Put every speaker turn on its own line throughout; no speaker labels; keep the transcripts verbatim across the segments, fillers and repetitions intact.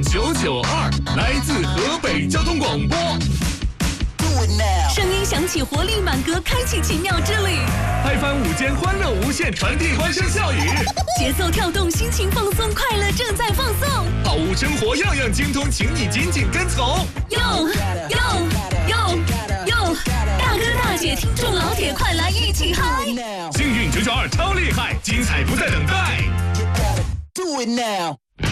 九九二，来自河北交通广播。
声音响起，活力满格，开启奇妙之旅。
拍翻午间，欢乐无限，传递欢声笑语。
节奏跳动，心情放松，快乐正在放送。
好物生活样样精通，请你紧紧跟从。
哟哟哟哟！大哥大姐，听众老铁，快来一起嗨！
幸运九九二超厉害，精彩不再等待。
Do it now.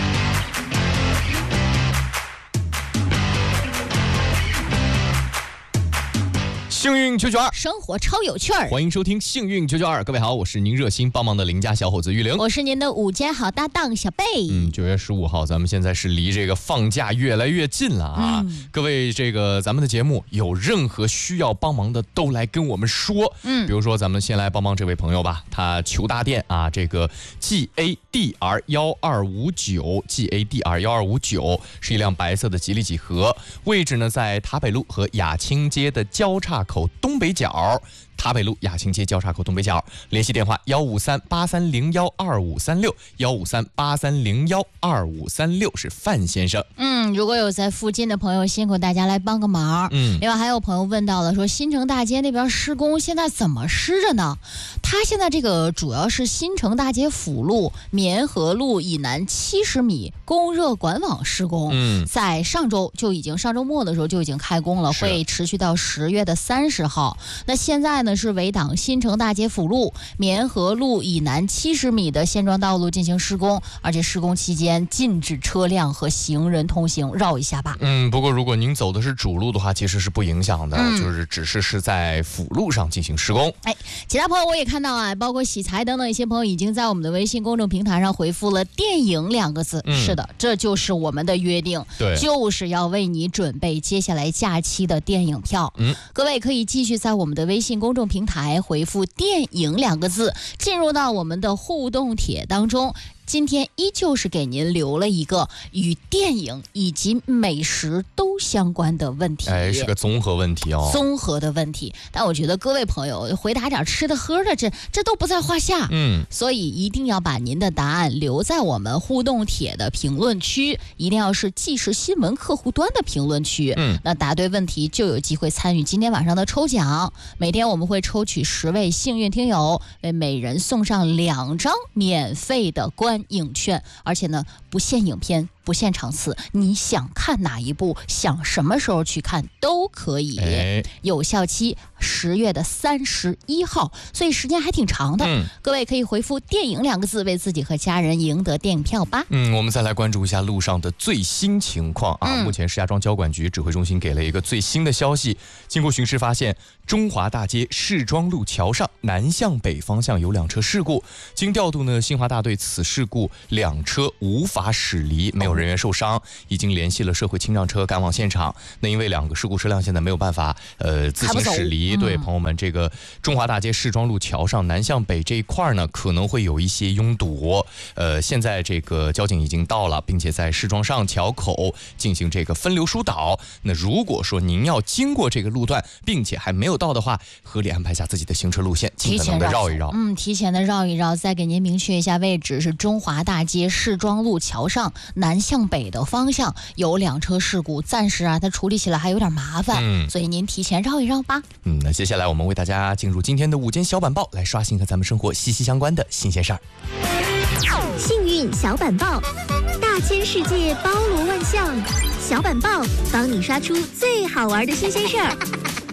幸运九九二，
生活超有趣儿。
欢迎收听幸运九九二，各位好，我是您热心帮忙的邻家小伙子玉玲，
我是您的午间好搭档小贝。
嗯，九月十五号，咱们现在是离这个放假越来越近了啊！嗯、各位，这个咱们的节目有任何需要帮忙的，都来跟我们说。嗯，比如说咱们先来帮帮这位朋友吧，他求大店啊，这个 G A D R 一二五九 G A D R 一二五九是一辆白色的吉利几何，位置呢在塔北路和亚青街的交叉口东北角。塔北路亚青街交叉口东北角，联系电话幺五三八三零幺二五三六幺五三八三零幺二五三六是范先生。
嗯，如果有在附近的朋友，辛苦大家来帮个忙。嗯，另外还有朋友问到了，说新城大街那边施工现在怎么施着呢？他现在这个主要是新城大街辅路、绵河路以南七十米供热管网施工。嗯，在上周就已经上周末的时候就已经开工了，会持续到十月的三十号。那现在呢？是围挡新城大街辅路、绵河路以南七十米的线状道路进行施工，而且施工期间禁止车辆和行人通行，绕一下吧。
嗯，不过如果您走的是主路的话，其实是不影响的，嗯、就是只是是在辅路上进行施工。
哎，其他朋友我也看到啊，包括喜财等等一些朋友已经在我们的微信公众平台上回复了“电影”两个字。嗯、是的，这就是我们的约定，对，就是要为你准备接下来假期的电影票。嗯，各位可以继续在我们的微信公众平台回复电影两个字，进入到我们的互动帖当中。今天依旧是给您留了一个与电影以及美食都相关的问题，
哎，是个综合问题哦，
综合的问题。但我觉得各位朋友回答点吃的喝的，这这都不在话下。嗯，所以一定要把您的答案留在我们互动帖的评论区，一定要是即时新闻客户端的评论区。嗯，那答对问题就有机会参与今天晚上的抽奖。每天我们会抽取十位幸运听友，为每人送上两张免费的观影券，而且呢不限影片，不限场次，你想看哪一部，想什么时候去看都可以。哎、有效期十月的三十一号，所以时间还挺长的。嗯、各位可以回复电影两个字，为自己和家人赢得电影票吧。
嗯，我们再来关注一下路上的最新情况啊。嗯、目前石家庄交管局指挥中心给了一个最新的消息，经过巡视发现，中华大街市庄路桥上南向北方向有两车事故，经调度呢，新华大队此事故两车无法驶离，没有人员受伤，已经联系了社会清障车赶往现场。那因为两个事故车辆现在没有办法呃自行驶离，对、嗯、朋友们，这个中华大街市庄路桥上南向北这一块呢，可能会有一些拥堵。呃，现在这个交警已经到了，并且在市庄上桥口进行这个分流疏导。那如果说您要经过这个路段，并且还没有到的话，合理安排下自己的行车路线，尽可能的绕一绕。
嗯，提前的绕一绕，再给您明确一下位置，是中华大街市庄路桥上南向北的方向有两车事故，暂时啊它处理起来还有点麻烦，嗯，所以您提前绕一绕吧。
嗯，那接下来我们为大家进入今天的午间小板报，来刷新和咱们生活息息相关的新鲜事儿。
幸运小板报，大千世界包罗万象，小板报帮你刷出最好玩的新鲜事儿。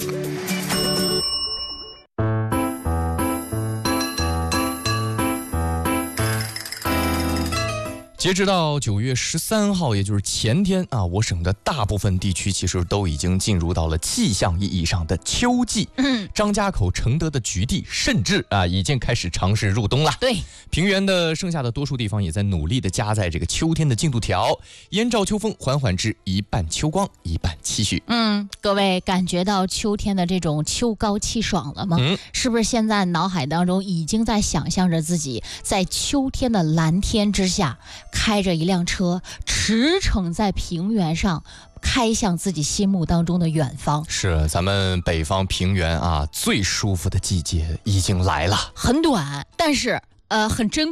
截止到九月十三号，也就是前天啊，我省的大部分地区其实都已经进入到了气象意义上的秋季。嗯，张家口、承德的菊地甚至啊已经开始尝试入冬了。
对，
平原的剩下的多数地方也在努力的加载这个秋天的进度条，燕赵秋风缓缓至一半秋光一半期许。
嗯，各位感觉到秋天的这种秋高气爽了吗？嗯，是不是现在脑海当中已经在想象着自己在秋天的蓝天之下，开着一辆车驰骋在平原上，开向自己心目当中的远方？
是，咱们北方平原啊最舒服的季节已经来了，
很短，但是呃很珍贵，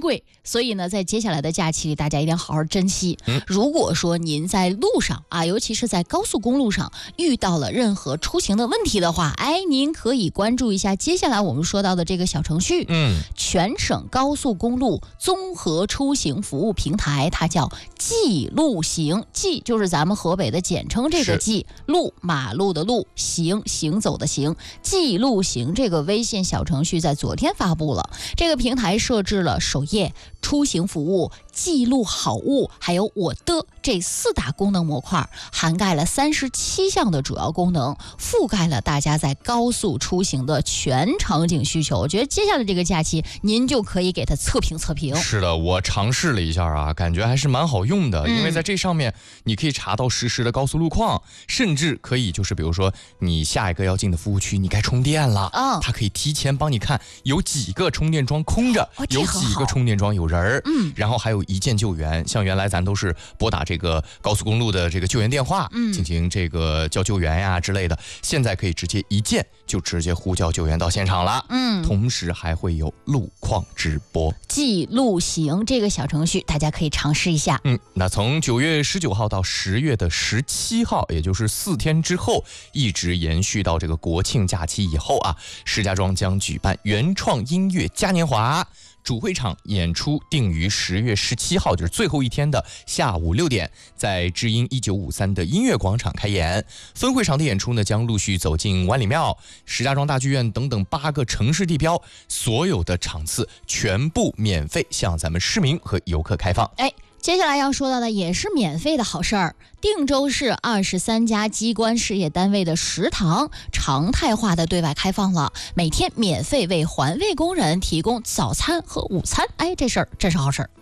所以呢，在接下来的假期里，大家一定要好好珍惜。嗯、如果说您在路上啊，尤其是在高速公路上遇到了任何出行的问题的话，哎，您可以关注一下接下来我们说到的这个小程序，嗯，全省高速公路综合出行服务平台，它叫记路行，记就是咱们河北的简称，这个记，路马路的路，行行走的行，记路行这个微信小程序在昨天发布了。这个平台设置了首页、出行服务、记录好物，还有我的这四大功能模块，涵盖了三十七项的主要功能，覆盖了大家在高速出行的全场景需求。我觉得接下来这个假期，您就可以给它测评测评。
是的，我尝试了一下啊，感觉还是蛮好用的，嗯、因为在这上面你可以查到实时的高速路况，甚至可以就是比如说你下一个要进的服务区，你该充电了，哦、它可以提前帮你看有几个充电桩空着，
哦、
有几个充电桩有人儿，嗯，然后还有一键救援，像原来咱都是拨打这个高速公路的这个救援电话，嗯，进行这个叫救援呀之类的，现在可以直接一键就直接呼叫救援到现场了，嗯，同时还会有路况直播。
记路行这个小程序，大家可以尝试一下。
嗯，那从九月十九号到十月的十七号，也就是四天之后，一直延续到这个国庆假期以后啊，石家庄将举办原创音乐嘉年华。主会场演出定于十月十七号，就是最后一天的下午六点，在知音一九五三的音乐广场开演。分会场的演出呢，将陆续走进万里庙、石家庄大剧院等等八个城市地标，所有的场次全部免费向咱们市民和游客开放。
哎。接下来要说到的也是免费的好事儿，定州市二十三家机关事业单位的食堂常态化的对外开放了，每天免费为环卫工人提供早餐和午餐。哎，这事儿真是好事儿。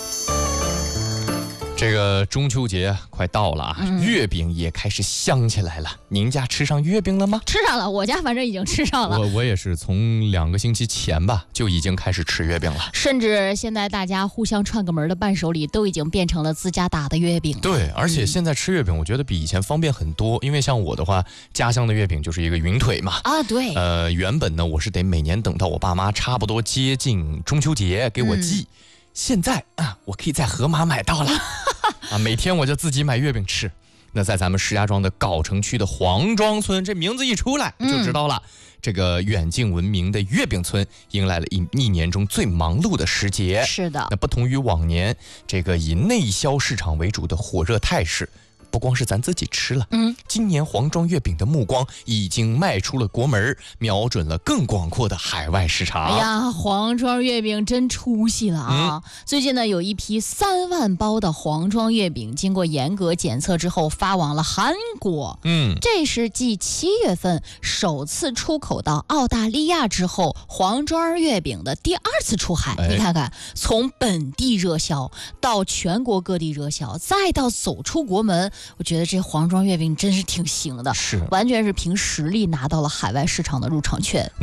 这个中秋节快到了啊，嗯、月饼也开始香起来了。您家吃上月饼了吗？
吃上了，我家反正已经吃上了。
我我也是从两个星期前吧就已经开始吃月饼了。
甚至现在大家互相串个门的伴手礼都已经变成了自家打的月饼。
对，而且现在吃月饼我觉得比以前方便很多，因为像我的话，家乡的月饼就是一个云腿嘛。
啊，对。
呃，原本呢我是得每年等到我爸妈差不多接近中秋节给我寄。嗯现在啊，我可以在盒马买到了啊，每天我就自己买月饼吃。那在咱们石家庄的藁城区的黄庄村，这名字一出来就知道了，嗯、这个远近闻名的月饼村迎来了一一年中最忙碌的时节。
是的，
那不同于往年这个以内销市场为主的火热态势。不光是咱自己吃了，嗯，今年黄庄月饼的目光已经迈出了国门，瞄准了更广阔的海外市场。
哎呀，黄庄月饼真出息了啊！嗯、最近呢，有一批三万包的黄庄月饼经过严格检测之后发往了韩国。嗯，这是继七月份首次出口到澳大利亚之后，黄庄月饼的第二次出海。哎、你看看，从本地热销到全国各地热销，再到走出国门。我觉得这黄庄月饼真是挺行的，
是完
全是凭实力拿到了海外市场的入场券。